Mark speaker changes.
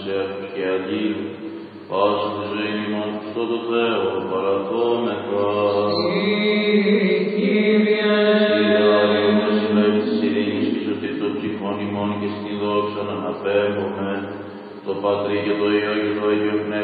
Speaker 1: προσέχους και αγγείλου, πάσα τη ζωή ημών Χριστό το Θεό, παραθόμεθα. Ψυχών ημών και στην δόξα να αναπέμπουμε, το Πατρί και το Υιό και το Αγίο Πνεύμα.